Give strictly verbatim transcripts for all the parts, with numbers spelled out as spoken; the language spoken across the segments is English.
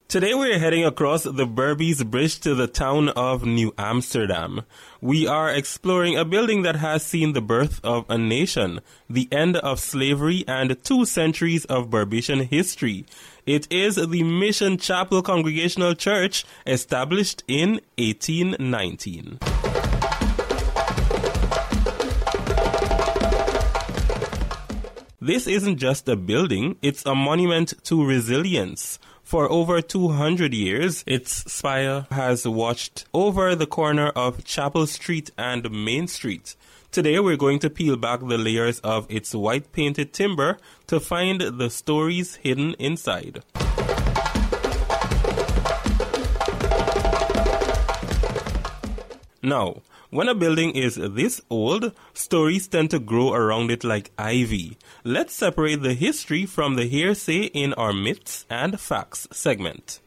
Today we're heading across the Berbice Bridge to the town of New Amsterdam. We are exploring a building that has seen the birth of a nation, the end of slavery, and two centuries of Berbician history. It is the Mission Chapel Congregational Church, established in eighteen nineteen. This isn't just a building, it's a monument to resilience. For over two hundred years, its spire has watched over the corner of Chapel Street and Main Street. Today, we're going to peel back the layers of its white painted timber to find the stories hidden inside. Now, when a building is this old, stories tend to grow around it like ivy. Let's separate the history from the hearsay in our Myths and Facts segment.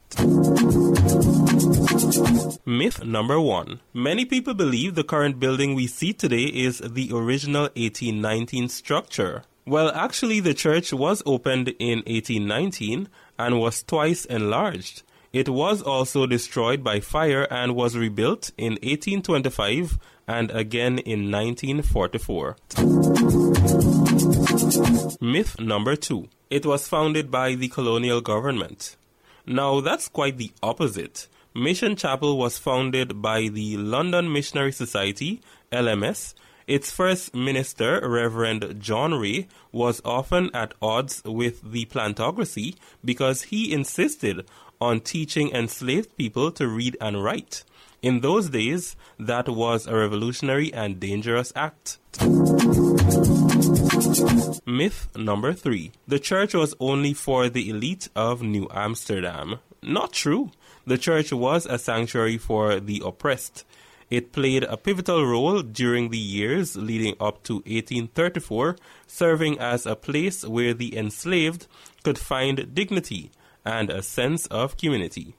Myth number one. Many people believe the current building we see today is the original eighteen nineteen structure. Well, actually, the church was opened in eighteen nineteen and was twice enlarged. It was also destroyed by fire and was rebuilt in eighteen twenty-five and again in nineteen forty-four. Myth number two. It was founded by the colonial government. Now, that's quite the opposite. Mission Chapel was founded by the London Missionary Society, L M S. Its first minister, Reverend John Ray, was often at odds with the plantocracy because he insisted on teaching enslaved people to read and write. In those days, that was a revolutionary and dangerous act. Myth number three. The church was only for the elite of New Amsterdam. Not true. The church was a sanctuary for the oppressed. It played a pivotal role during the years leading up to eighteen thirty-four, serving as a place where the enslaved could find dignity and a sense of community.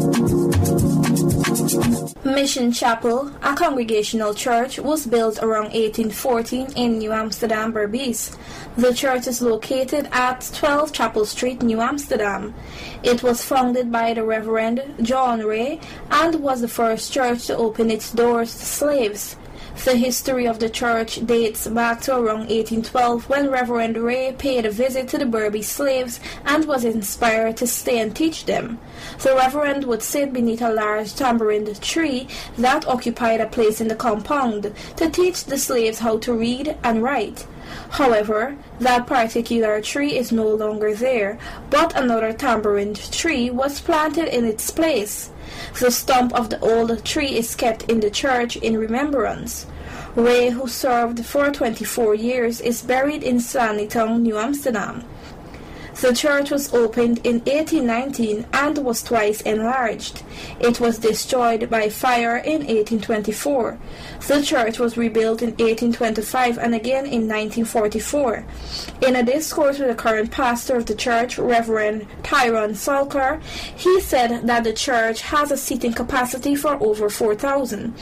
Mission Chapel, a congregational church, was built around eighteen fourteen in New Amsterdam, Berbice. The church is located at twelve Chapel Street, New Amsterdam. It was founded by the Reverend John Ray and was the first church to open its doors to slaves. The history of the church dates back to around eighteen twelve when Reverend Ray paid a visit to the Berbice slaves and was inspired to stay and teach them. The Reverend would sit beneath a large tamarind tree that occupied a place in the compound to teach the slaves how to read and write. However, that particular tree is no longer there, but another tamarind tree was planted in its place. The stump of the old tree is kept in the church in remembrance. Ray, who served for twenty-four years, is buried in Sanytown, New Amsterdam. The church was opened in eighteen nineteen and was twice enlarged. It was destroyed by fire in eighteen twenty-four. The church was rebuilt in eighteen twenty-five and again in nineteen forty-four. In a discourse with the current pastor of the church, Reverend Tyrone Salker, he said that the church has a seating capacity for over four thousand.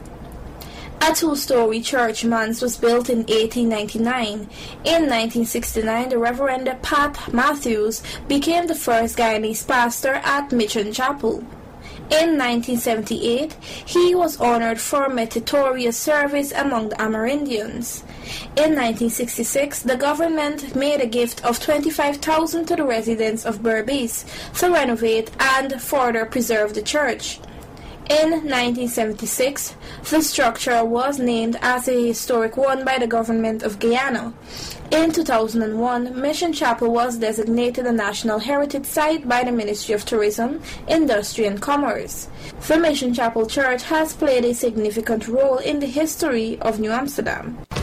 A two-story church manse was built in eighteen ninety-nine. In nineteen sixty-nine, the Reverend Pat Matthews became the first Guyanese pastor at Mission Chapel. In nineteen seventy-eight, he was honored for meritorious service among the Amerindians. In nineteen sixty-six, the government made a gift of twenty-five thousand dollars to the residents of Berbice to renovate and further preserve the church. In nineteen seventy-six, the structure was named as a historic one by the government of Guyana. In two thousand one, Mission Chapel was designated a National Heritage Site by the Ministry of Tourism, Industry and Commerce. The Mission Chapel Church has played a significant role in the history of New Amsterdam.